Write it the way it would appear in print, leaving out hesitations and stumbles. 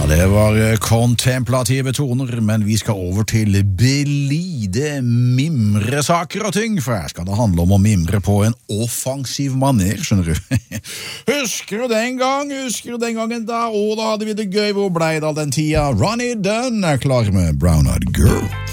Det var kontemplative toner, men vi skal over til belide mimresaker og ting, for her skal det handle om å mimre på en offensiv maner, skjønner du. Husker du den gangen da, da hadde vi det gøy, hvor ble det all den tida? Ronny Dunn er klar med Brown Eyed Girl.